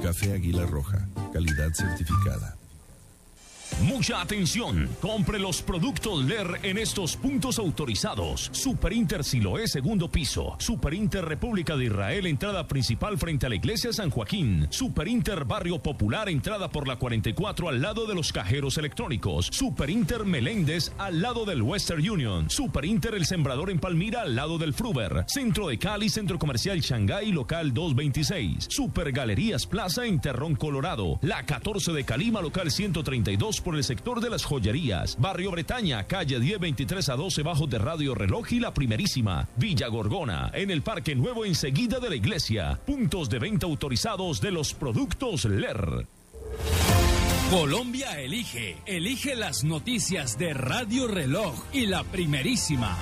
Café Águila Roja, calidad certificada. Mucha atención, compre los productos LER en estos puntos autorizados. Super Inter Siloé, segundo piso. Super Inter República de Israel, entrada principal frente a la iglesia San Joaquín. Super Inter Barrio Popular, entrada por la 44 al lado de los cajeros electrónicos. Super Inter Meléndez al lado del Western Union. Super Inter El Sembrador en Palmira al lado del Fruver. Centro de Cali, Centro Comercial Shanghái, local 226. Super Galerías Plaza en Terrón, Colorado. La 14 de Calima, local 132 por el sector de las joyerías. Barrio Bretaña, calle 1023 a 12 bajo de Radio Reloj y La Primerísima. Villa Gorgona, en el Parque Nuevo enseguida de la iglesia. Puntos de venta autorizados de los productos LER. Colombia elige. Elige las noticias de Radio Reloj y La Primerísima.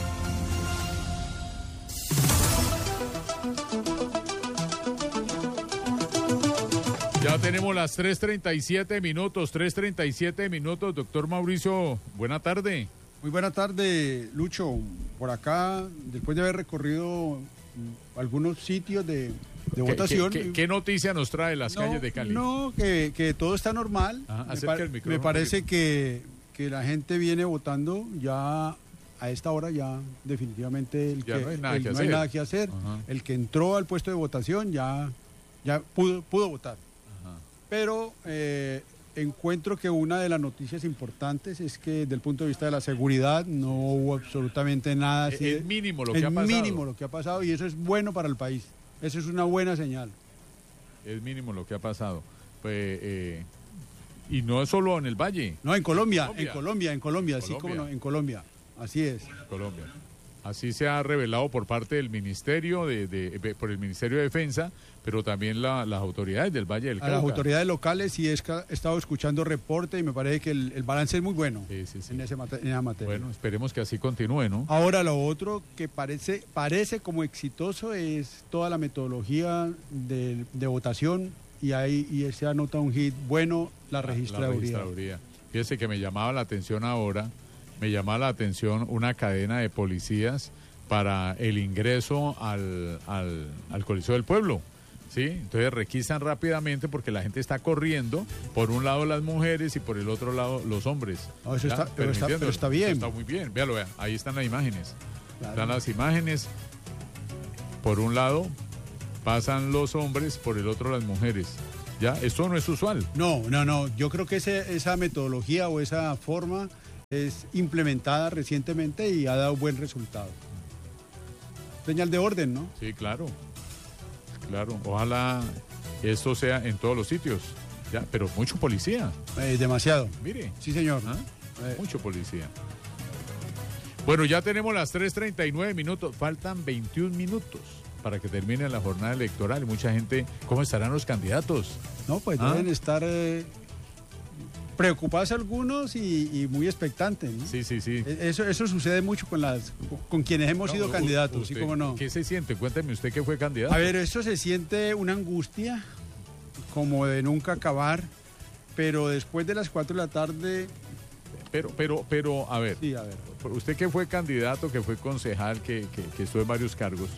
Ya tenemos las 3:37 minutos, doctor Mauricio, buena tarde. Muy buena tarde, Lucho. Por acá, después de haber recorrido algunos sitios de votación. ¿Qué noticia nos trae las calles de Cali? No, que todo está normal. Me parece que la gente viene votando ya a esta hora, ya definitivamente no hay nada que hacer. El que entró al puesto de votación ya pudo votar. Pero encuentro que una de las noticias importantes es que desde el punto de vista de la seguridad no hubo absolutamente nada. Es mínimo lo que ha pasado. Es mínimo lo que ha pasado y eso es bueno para el país. Eso es una buena señal. Es mínimo lo que ha pasado. Pues, y no es solo en el Valle. No, en Colombia. Sí, como no, en Colombia. Así es. Colombia. Así se ha revelado por parte del Ministerio por el Ministerio de Defensa, pero también las autoridades del Valle del Cauca. Las autoridades locales, y he estado escuchando reporte y me parece que el balance es muy bueno en esa materia. Bueno, esperemos que así continúe, ¿no? Ahora, lo otro que parece como exitoso es toda la metodología de votación y se anota un hit bueno, la registraduría. Fíjese que me llamaba la atención una cadena de policías para el ingreso al Coliseo del Pueblo, ¿sí? Entonces requisan rápidamente porque la gente está corriendo, por un lado las mujeres y por el otro lado los hombres. No, eso pero está bien. Está muy bien, véalo, ahí están las imágenes. Claro. Están las imágenes, por un lado pasan los hombres, por el otro las mujeres. ¿Ya? Esto no es usual. No, yo creo que esa metodología o esa forma es implementada recientemente y ha dado buen resultado. Señal de orden, ¿no? Sí, claro. Ojalá esto sea en todos los sitios. Ya, pero mucho policía. Demasiado. Mire. Sí, señor. Mucho policía. Bueno, ya tenemos las 3:39 minutos. Faltan 21 minutos para que termine la jornada electoral. Y mucha gente, ¿cómo estarán los candidatos? No, pues deben estar preocupados algunos y muy expectantes, ¿no? Sí. Eso sucede mucho con quienes hemos sido candidatos, usted, ¿sí cómo no? ¿Qué se siente? Cuénteme usted que fue candidato. A ver, eso se siente una angustia, como de nunca acabar, pero después de las 4 de la tarde... Pero, a ver. Sí, a ver. Usted que fue candidato, que fue concejal, que estuvo en varios cargos,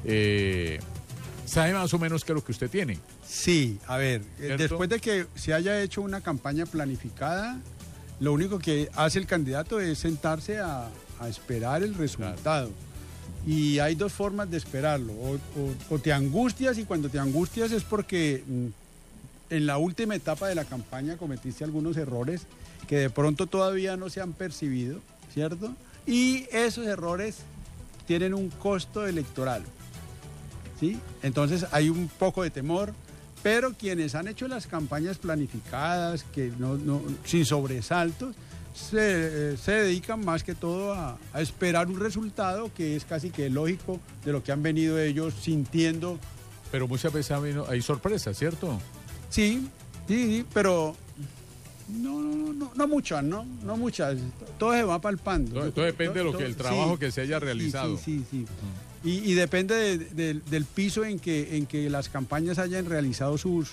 ¿sabe más o menos qué es lo que usted tiene? Sí, a ver, ¿cierto? Después de que se haya hecho una campaña planificada, lo único que hace el candidato es sentarse a esperar el resultado. Claro. Y hay dos formas de esperarlo, o te angustias, y cuando te angustias es porque en la última etapa de la campaña cometiste algunos errores que de pronto todavía no se han percibido, ¿cierto? Y esos errores tienen un costo electoral, ¿sí? Entonces hay un poco de temor, pero quienes han hecho las campañas planificadas, que sin sobresaltos, se dedican más que todo a esperar un resultado que es casi que lógico de lo que han venido ellos sintiendo. Pero muchas veces hay sorpresas, ¿cierto? Sí, pero no muchas, ¿no? No muchas. Todo se va palpando. Todo depende de el trabajo que se haya realizado. Sí. Y depende del piso en que las campañas hayan realizado sus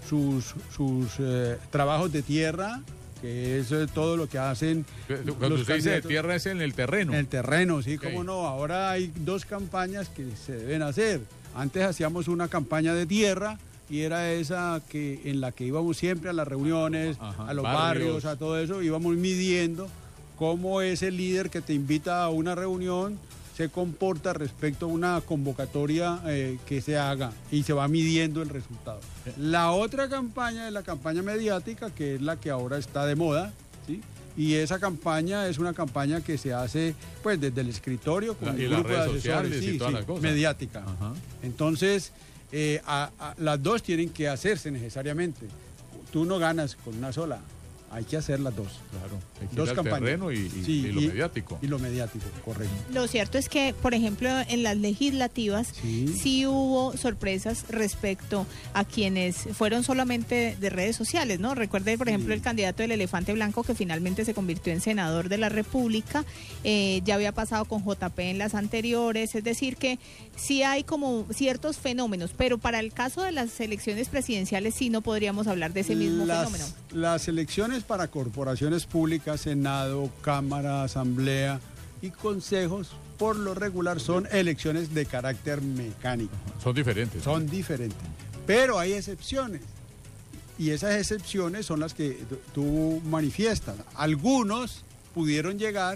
trabajos de tierra, que es todo lo que hacen. Cuando usted dice de tierra es en el terreno. En el terreno, sí, okay. Cómo no. Ahora hay dos campañas que se deben hacer. Antes hacíamos una campaña de tierra y era esa en la que íbamos siempre a las reuniones, a los barrios, a todo eso, íbamos midiendo cómo ese líder que te invita a una reunión se comporta respecto a una convocatoria que se haga y se va midiendo el resultado. La otra campaña es la campaña mediática, que es la que ahora está de moda, ¿sí? Y esa campaña es una campaña que se hace pues desde el escritorio con y el las grupo de redes asesores, sociales y todas las cosas. mediática. Ajá. Entonces, las dos tienen que hacerse necesariamente. Tú no ganas con una sola. Hay que hacer las dos. Claro, hay que Dos ir al campañas. terreno y lo mediático. Y lo mediático, correcto. Lo cierto es que, por ejemplo, en las legislativas sí hubo sorpresas respecto a quienes fueron solamente de redes sociales, ¿no? Recuerde, por ejemplo, el candidato del Elefante Blanco, que finalmente se convirtió en senador de la República. Ya había pasado con JP en las anteriores. Es decir, que sí hay como ciertos fenómenos, pero para el caso de las elecciones presidenciales sí no podríamos hablar de ese mismo fenómeno. Las elecciones para corporaciones públicas, Senado, Cámara, Asamblea y consejos, por lo regular son elecciones de carácter mecánico. Son diferentes. Son diferentes. Pero hay excepciones. Y esas excepciones son las que tú manifiestas. Algunos pudieron llegar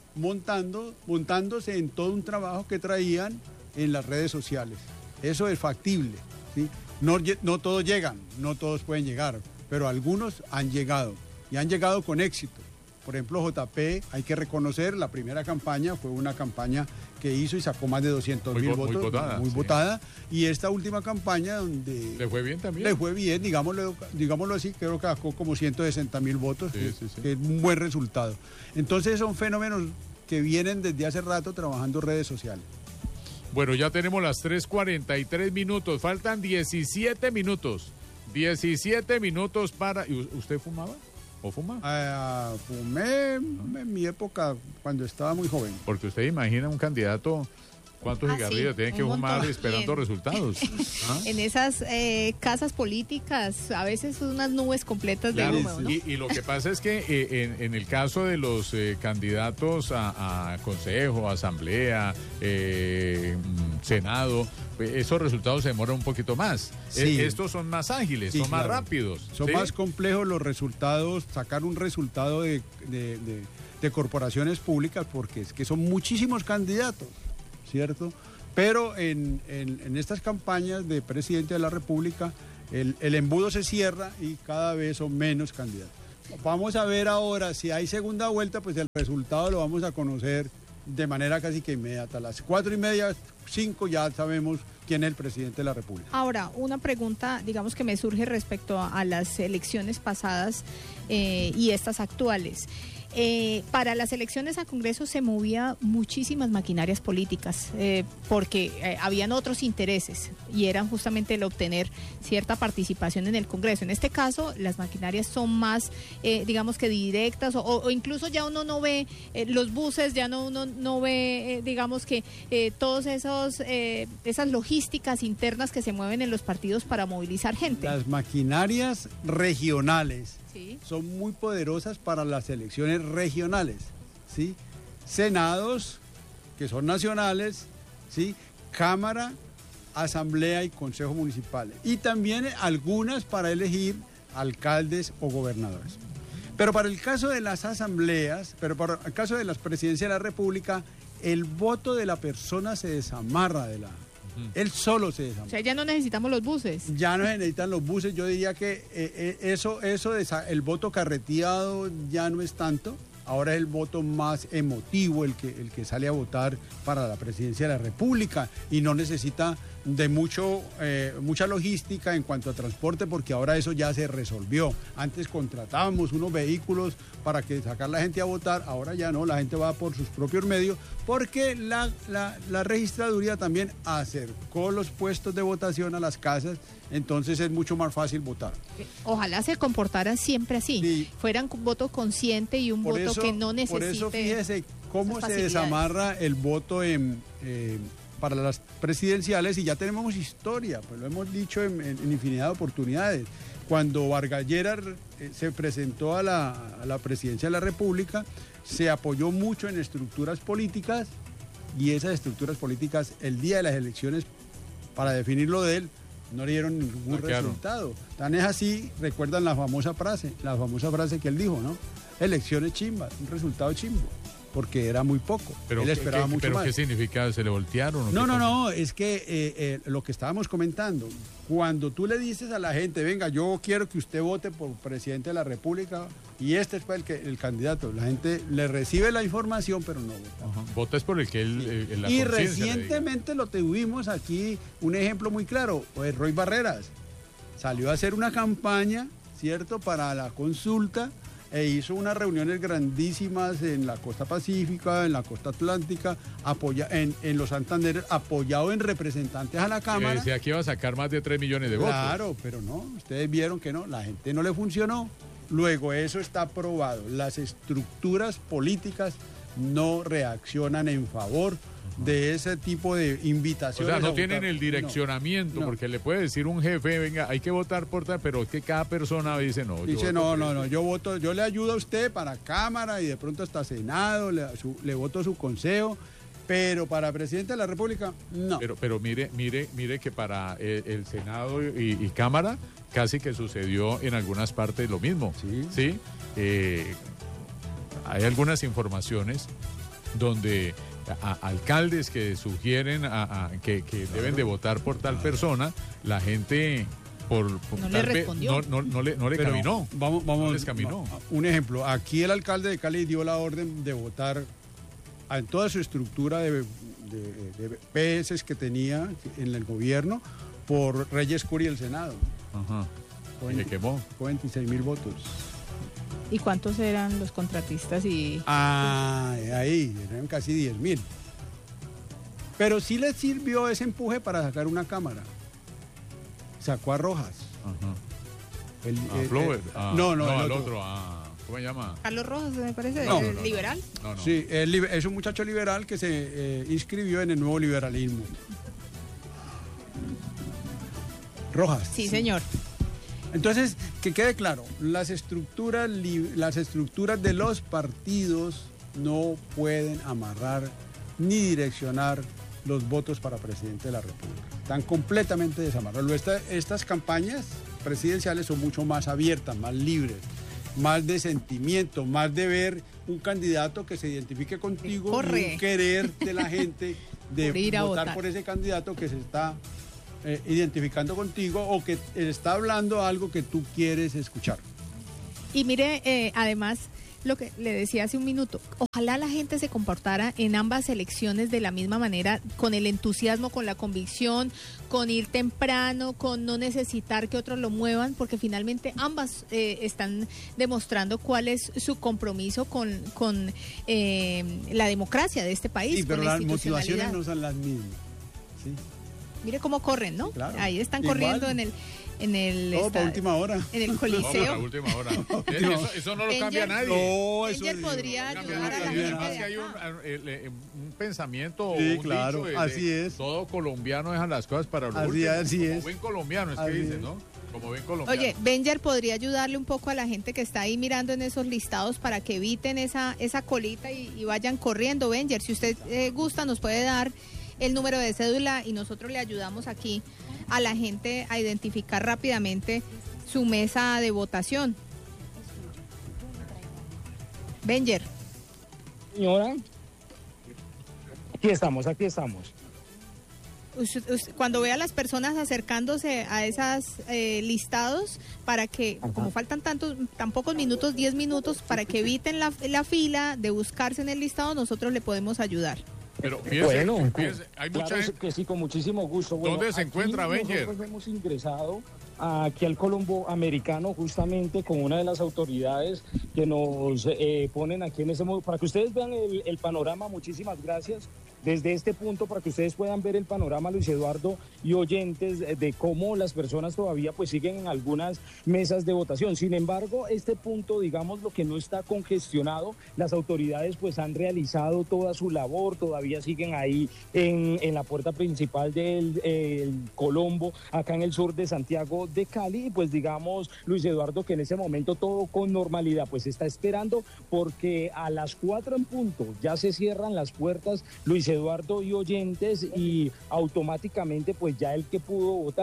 montándose en todo un trabajo que traían en las redes sociales. Eso es factible, ¿sí? No todos llegan, no todos pueden llegar, pero algunos han llegado y han llegado con éxito. Por ejemplo, JP, hay que reconocer, la primera campaña fue una campaña que hizo y sacó más de 200.000 votos, muy votada, y esta última campaña donde... ¿Le fue bien también? Le fue bien, digámoslo así, creo que sacó como 160.000 votos, que es un buen resultado. Entonces son fenómenos que vienen desde hace rato trabajando redes sociales. Bueno, ya tenemos las 3:43 minutos, faltan 17 minutos. 17 minutos para... ¿Y usted fumaba? ¿O fuma? Fumé en mi época cuando estaba muy joven. Porque usted imagina un candidato, ¿cuántos cigarrillos tiene que fumar esperando resultados? ¿Ah? En esas casas políticas, a veces son unas nubes completas de humo, ¿no? Y lo que pasa es que en el caso de los candidatos a consejo, asamblea, senado, esos resultados se demoran un poquito más. Sí. Estos son más ágiles, son más rápidos. Son más complejos los resultados, sacar un resultado de corporaciones públicas, porque es que son muchísimos candidatos, ¿cierto? Pero en estas campañas de presidente de la República, el embudo se cierra y cada vez son menos candidatos. Vamos a ver ahora, si hay segunda vuelta, pues el resultado lo vamos a conocer de manera casi que inmediata. A las 4:30, 5 ya sabemos quién es el presidente de la República. Ahora, una pregunta, digamos, que me surge respecto a las elecciones pasadas y estas actuales. Para las elecciones a Congreso se movía muchísimas maquinarias políticas porque habían otros intereses y eran justamente el obtener cierta participación en el Congreso. En este caso, las maquinarias son más, digamos que directas o incluso ya uno no ve los buses, ya uno no ve, digamos que todos esas logísticas internas que se mueven en los partidos para movilizar gente. Las maquinarias regionales sí son muy poderosas para las elecciones regionales, ¿sí? Senados, que son nacionales, ¿sí? Cámara, asamblea y consejo municipales. Y también algunas para elegir alcaldes o gobernadores. Pero para el caso de las asambleas, pero para el caso de las presidencias de la República, el voto de la persona se desamarra de la... Él solo se desamarra. O sea, ya no necesitamos los buses. Ya no se necesitan los buses. Yo diría que el voto carreteado ya no es tanto. Ahora es el voto más emotivo el que sale a votar para la presidencia de la República y no necesita de mucha logística en cuanto a transporte, porque ahora eso ya se resolvió. Antes contratábamos unos vehículos para sacar la gente a votar, ahora ya no, la gente va por sus propios medios, porque la registraduría también acercó los puestos de votación a las casas, entonces es mucho más fácil votar. Ojalá se comportaran siempre así, sí. Fueran un voto consciente y un voto que no necesite. Por eso fíjese cómo se desamarra el voto para las presidenciales, y ya tenemos historia, pues lo hemos dicho en infinidad de oportunidades. Cuando Vargas Lleras se presentó a la presidencia de la República, se apoyó mucho en estructuras políticas, y esas estructuras políticas, el día de las elecciones, para definirlo de él, no dieron ningún resultado. Tan es así, recuerdan la famosa frase que él dijo, ¿no? Elecciones chimbas, un resultado chimbo, porque era muy poco. Pero él esperaba mucho ¿pero más. qué significa? ¿Se le voltearon? No, es que lo que estábamos comentando, cuando tú le dices a la gente, venga, yo quiero que usted vote por presidente de la República y este es el candidato, la gente le recibe la información, pero no vota. Vota es por el que él, la y conciencia recientemente lo tuvimos aquí, un ejemplo muy claro, Roy Barreras salió a hacer una campaña, ¿cierto?, para la consulta, e hizo unas reuniones grandísimas en la costa pacífica, en la costa atlántica, en los Santanderes, apoyado en representantes a la Cámara. Decía que iba a sacar más de 3 millones de votos. Claro, pero no, ustedes vieron que no, la gente no le funcionó. Luego eso está probado, las estructuras políticas no reaccionan en favor de ese tipo de invitaciones. O sea, no tienen el direccionamiento, porque le puede decir un jefe, venga, hay que votar por tal, pero es que cada persona dice no. Dice yo voto, yo le ayudo a usted para Cámara y de pronto hasta Senado, le voto su consejo, pero para presidente de la República, no. Pero mire que para el Senado y Cámara casi que sucedió en algunas partes lo mismo. Sí. Hay algunas informaciones donde alcaldes que sugieren que deben de votar por tal persona, la gente no le respondió. No le caminó. No les caminó. Un ejemplo, aquí el alcalde de Cali dio la orden de votar en toda su estructura de PS que tenía en el gobierno por Reyes Curi y el Senado. Ajá. Y le quemó. 26,000 votos. ¿Y cuántos eran los contratistas? Ahí, eran casi 10,000. Pero sí le sirvió ese empuje para sacar una Cámara. Sacó a Rojas. Ajá. Flower. No, el otro. ¿Cómo se llama? Carlos Rojas, me parece, liberal. No. Sí, es un muchacho liberal que se inscribió en el nuevo liberalismo. Rojas. Sí, señor. Entonces, que quede claro, las estructuras de los partidos no pueden amarrar ni direccionar los votos para presidente de la República. Están completamente desamarrados. Estas campañas presidenciales son mucho más abiertas, más libres, más de sentimiento, más de ver un candidato que se identifique contigo y un querer de la gente de votar por ese candidato que se está identificando contigo o que está hablando algo que tú quieres escuchar. Y mire, además, lo que le decía hace un minuto, ojalá la gente se comportara en ambas elecciones de la misma manera, con el entusiasmo, con la convicción, con ir temprano, con no necesitar que otros lo muevan, porque finalmente ambas están demostrando cuál es su compromiso con la democracia de este país. Sí, pero las motivaciones no son las mismas. ¿Sí? Mire cómo corren, ¿no? Claro. Ahí están corriendo en el todo para última hora. En el Coliseo. Para última hora. Eso no lo cambia nadie. No, Benjer podría ayudar a la gente. Además que hay un pensamiento, sí, claro, dicho así es. Todo colombiano deja las cosas para lo último. Así es. Como buen colombiano, es que dicen, ¿no? Como buen colombiano. Oye, Benjer podría ayudarle un poco a la gente que está ahí mirando en esos listados para que eviten esa colita y vayan corriendo. Benjer, si usted gusta, nos puede dar el número de cédula y nosotros le ayudamos aquí a la gente a identificar rápidamente su mesa de votación. Benjer. Señora, aquí estamos. Cuando vea a las personas acercándose a esos listados, para que, como faltan tan pocos minutos, 10 minutos, para que eviten la fila de buscarse en el listado, nosotros le podemos ayudar. Pero piense, hay mucha gente que sí, con muchísimo gusto. ¿Dónde se encuentra Benjer? Nosotros hemos ingresado aquí al Colombo Americano justamente con una de las autoridades que nos ponen aquí en ese modo, para que ustedes vean el panorama. Muchísimas gracias. Desde este punto, para que ustedes puedan ver el panorama, Luis Eduardo y oyentes, de cómo las personas todavía pues siguen en algunas mesas de votación. Sin embargo, este punto, digamos, lo que no está congestionado, las autoridades pues han realizado toda su labor, todavía siguen ahí en la puerta principal del Colombo, acá en el sur de Santiago de Cali, y pues digamos, Luis Eduardo, que en ese momento todo con normalidad, pues está esperando, porque a las 4 en punto ya se cierran las puertas, Luis Eduardo y oyentes, y automáticamente pues ya el que pudo votar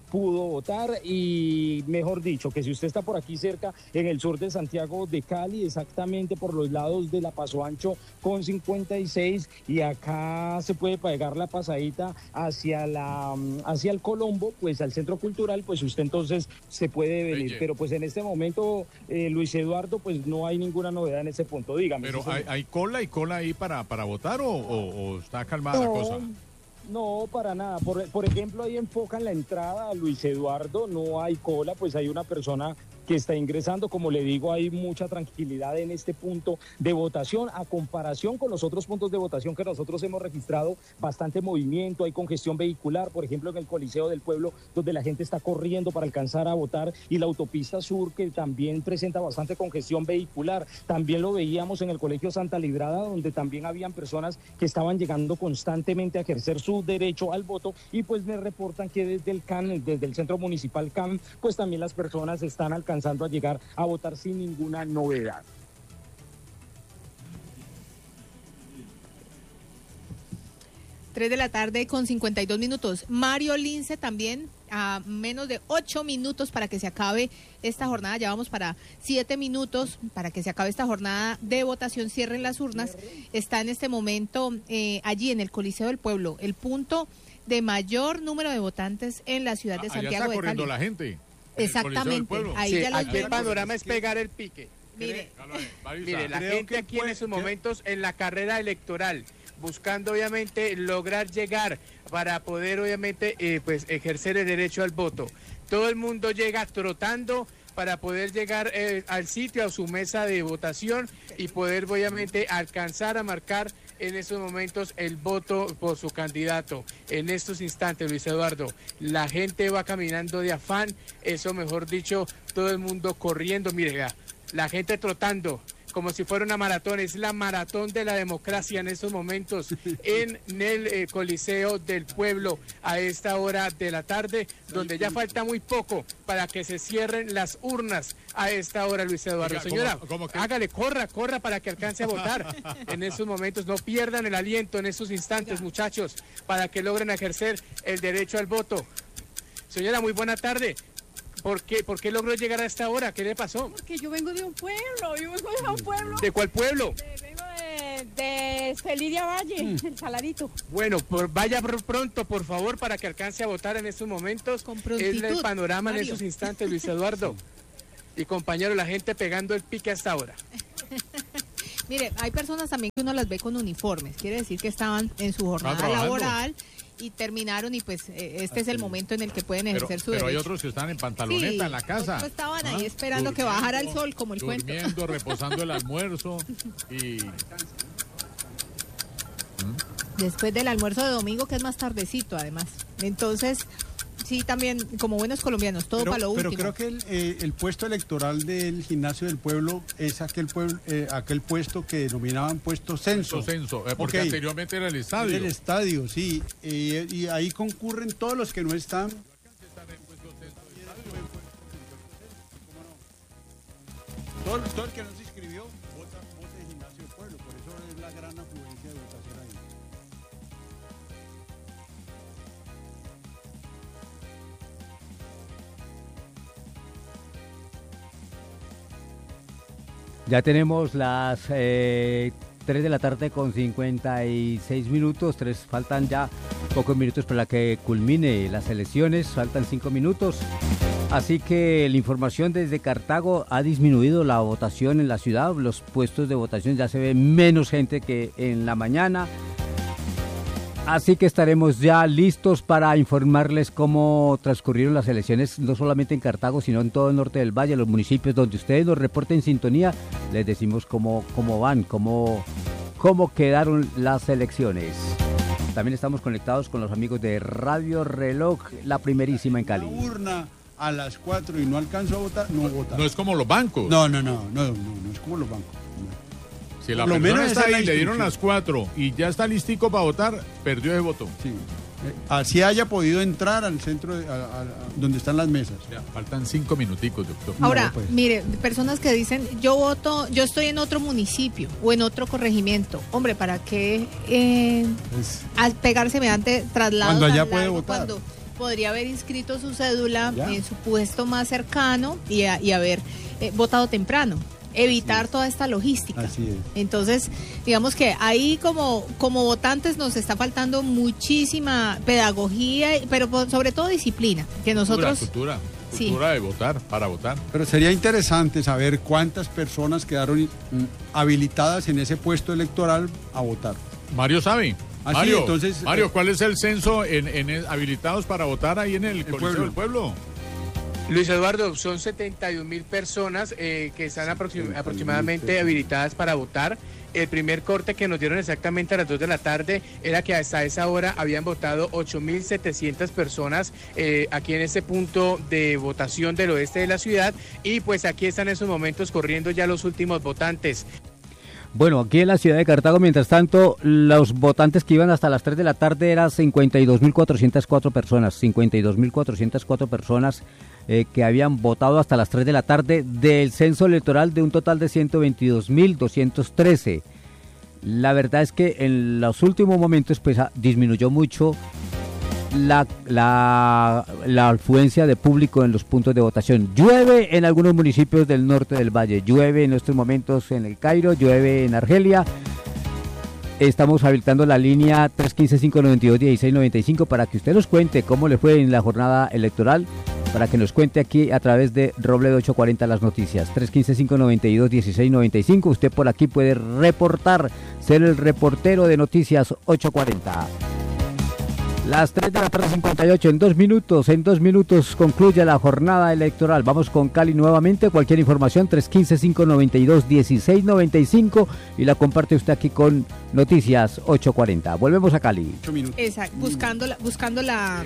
pudo votar. Y mejor dicho, que si usted está por aquí cerca, en el sur de Santiago de Cali, exactamente por los lados de la Paso Ancho con 56, y acá se puede pegar la pasadita hacia el Colombo, pues al Centro Cultural, pues usted entonces se puede venir. Oye. Pero pues en este momento, Luis Eduardo, pues no hay ninguna novedad en ese punto, dígame. Pero sí, hay cola ahí para votar o está calmada la cosa. No, para nada. Por ejemplo, ahí enfocan la entrada a Luis Eduardo, no hay cola, pues hay una persona que está ingresando. Como le digo, hay mucha tranquilidad en este punto de votación, a comparación con los otros puntos de votación que nosotros hemos registrado, bastante movimiento, hay congestión vehicular, por ejemplo, en el Coliseo del Pueblo, donde la gente está corriendo para alcanzar a votar, y la autopista sur, que también presenta bastante congestión vehicular. También lo veíamos en el Colegio Santa Librada, donde también habían personas que estaban llegando constantemente a ejercer su derecho al voto, y pues me reportan que desde el CAN, desde el Centro Municipal CAN, pues también las personas están alcanzando a llegar a votar sin ninguna novedad. Tres de la tarde con 52 minutos. Mario Lince también a menos de 8 minutos para que se acabe esta jornada. Ya vamos para 7 minutos para que se acabe esta jornada de votación. Cierren las urnas. Está en este momento allí en el Coliseo del Pueblo, el punto de mayor número de votantes en la ciudad de Santiago allá está de corriendo Cali. la gente. Exactamente. Ahí Sí, ya los aquí el vemos. panorama es pegar el pique. Mire, Mire, la Creo gente que aquí en esos momentos en la carrera electoral, buscando obviamente lograr llegar para poder obviamente pues ejercer el derecho al voto. Todo el mundo llega trotando para poder llegar al sitio, a su mesa de votación, y poder obviamente alcanzar a marcar en estos momentos el voto por su candidato. En estos instantes, Luis Eduardo, la gente va caminando de afán, eso mejor dicho, todo el mundo corriendo, mire, vea, la gente trotando, como si fuera una maratón. Es la maratón de la democracia en estos momentos en el Coliseo del Pueblo a esta hora de la tarde, donde ya falta muy poco para que se cierren las urnas a esta hora, Luis Eduardo. Oiga, Señora, ¿cómo que? hágale, corra para que alcance a votar en estos momentos. No pierdan el aliento en estos instantes, muchachos, para que logren ejercer el derecho al voto. Señora, muy buena tarde. ¿Por qué logró llegar a esta hora? ¿Qué le pasó? Porque yo vengo de un pueblo, ¿De cuál pueblo? vengo de Celidia Valle, el Saladito. Bueno, vaya pronto, por favor, para que alcance a votar en estos momentos. Con Es prontitud, el panorama Mario. en esos instantes, Luis Eduardo. Y compañero, la gente pegando el pique hasta ahora. mire, hay personas también que uno las ve con uniformes, quiere decir que estaban en su jornada trabajando. laboral y terminaron, y pues este es el momento en el que pueden ejercer su pero hay derecho. otros que están en pantaloneta Sí, en la casa. otros estaban ahí Ah, esperando que bajara el sol, como el cuento. durmiendo, reposando el almuerzo y Después del almuerzo de domingo, que es más tardecito además. Entonces, sí, también como buenos colombianos, todo para lo pero último. creo que el puesto electoral del Gimnasio del Pueblo es aquel puesto que denominaban puesto censo. porque Ok. anteriormente era el estadio. El estadio, sí. Y ahí concurren todos los que no están. Todo el que no se inscribió vota en Gimnasio del Pueblo. Por eso es la gran afluencia de votación ahí. Ya tenemos las 3 de la tarde con 56 minutos, faltan ya pocos minutos para que culmine las elecciones, faltan 5 minutos. Así que la información desde Cartago: ha disminuido la votación en la ciudad, los puestos de votación ya se ve menos gente que en la mañana. Así que estaremos ya listos para informarles cómo transcurrieron las elecciones, no solamente en Cartago, sino en todo el norte del valle, los municipios donde ustedes nos reporten sintonía. Les decimos cómo van, cómo quedaron las elecciones. También estamos conectados con los amigos de Radio Reloj, la primerísima en Cali. Una urna a las 4 y no alcanzo a votar, no vota. No es como los bancos. No es como los bancos. Si la Por lo persona menos está esa es ahí, la le dieron instrucción. las 4 y ya está listico para votar, perdió ese voto. Sí. Así haya podido entrar al centro, donde están las mesas. Ya, faltan 5 minuticos, doctor. Ahora, No, pues. mire, personas que dicen, yo voto, yo estoy en otro municipio o en otro corregimiento. Hombre, ¿para qué Es- al pegar semejante traslado Cuando allá tan puede largo, votar. podría haber inscrito su cédula Ya. en su puesto más cercano y haber votado temprano. Evitar toda esta logística. Así es. Entonces, digamos que ahí como votantes nos está faltando muchísima pedagogía, pero sobre todo disciplina, que nosotros... Cultura Sí. de votar, para votar. Pero sería interesante saber cuántas personas quedaron habilitadas en ese puesto electoral a votar. Mario sabe. Ah, sí, Mario, entonces, Mario, ¿cuál es el censo en habilitados para votar ahí en el Coliseo del Pueblo? Luis Eduardo, son 71.000 personas que están aproximadamente habilitadas para votar. El primer corte que nos dieron exactamente a las 2 de la tarde era que hasta esa hora habían votado 8.700 personas aquí en este punto de votación del oeste de la ciudad, y pues aquí están en esos momentos corriendo ya los últimos votantes. Bueno, aquí en la ciudad de Cartago, mientras tanto, los votantes que iban hasta las 3 de la tarde eran 52.404 personas, 52.404 personas que habían votado hasta las 3 de la tarde del censo electoral de un total de 122.213. La verdad es que en los últimos momentos pues disminuyó mucho la afluencia de público en los puntos de votación. Llueve en algunos municipios del norte del valle, llueve en estos momentos en El Cairo, llueve en Argelia. Estamos habilitando la línea 315-592-1695 para que usted nos cuente cómo le fue en la jornada electoral, para que nos cuente aquí a través de Robledo 840 las noticias. 315-592-1695. Usted por aquí puede reportar, ser el reportero de Noticias 840. Las 3 de la tarde 58, en 2 minutos concluye la jornada electoral. Vamos con Cali nuevamente. Cualquier información 315-592-1695 y la comparte usted aquí con Noticias 840. Volvemos a Cali. Exacto, buscando la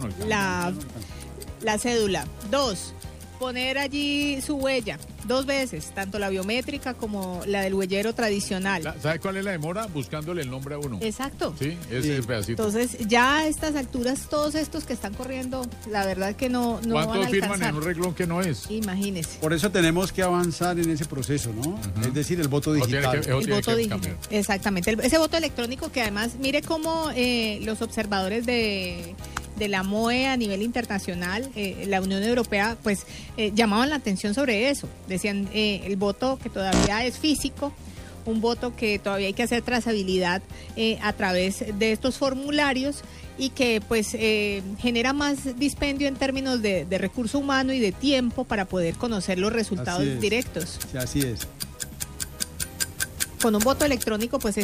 cédula. 2, poner allí su huella 2 veces, tanto la biométrica como la del huellero tradicional. ¿Sabe cuál es la demora? Buscándole el nombre a uno. Exacto. Sí, ese pedacito. Entonces, ya a estas alturas, todos estos que están corriendo, la verdad que no van a alcanzar. ¿Cuántos firman en un reglón que no es? Imagínese. Por eso tenemos que avanzar en ese proceso, ¿no? Es decir, el voto digital. El voto digital. Exactamente. Ese voto electrónico que además, mire cómo los observadores de la MOE a nivel internacional, la Unión Europea, pues llamaban la atención sobre eso. Decían el voto que todavía es físico, un voto que todavía hay que hacer trazabilidad a través de estos formularios y que pues genera más dispendio en términos de recurso humano y de tiempo para poder conocer los resultados directos. Sí, así es. Con un voto electrónico pues